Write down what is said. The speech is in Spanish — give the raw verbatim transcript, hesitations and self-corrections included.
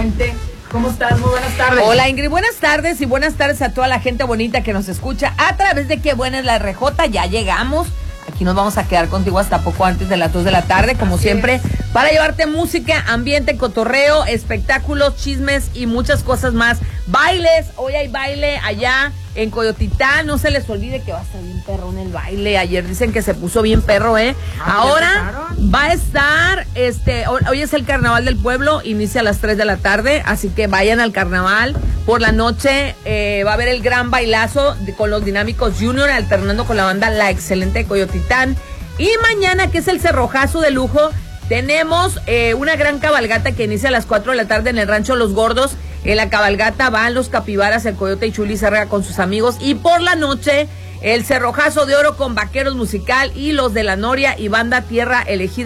Puente. ¿Cómo estás? Muy buenas tardes. Hola Ingrid, buenas tardes y buenas tardes a toda la gente bonita que nos escucha a través de Qué Buena es la R J. Ya llegamos. Aquí nos vamos a quedar contigo hasta poco antes de las dos de la tarde, como Así siempre, es. para llevarte música, ambiente, cotorreo, espectáculos, chismes y muchas cosas más. Bailes, hoy hay baile allá en Coyotitán, no se les olvide que va a estar bien perro en el baile. Ayer dicen que se puso bien perro, ¿eh? Ah, Ahora va a estar, este, hoy es el carnaval del pueblo, inicia a las tres de la tarde, así que vayan al carnaval. Por la noche eh, va a haber el gran bailazo de, con los Dinámicos Junior, alternando con la banda La Excelente de Coyotitán. Y mañana, que es el cerrojazo de lujo, tenemos eh, una gran cabalgata que inicia a las cuatro de la tarde en el Rancho Los Gordos. En la cabalgata van los Capibaras, el Coyote y Chuli Zárraga con sus amigos. Y por la noche, el cerrojazo de oro con Vaqueros Musical y los de la Noria y banda Tierra Elegida.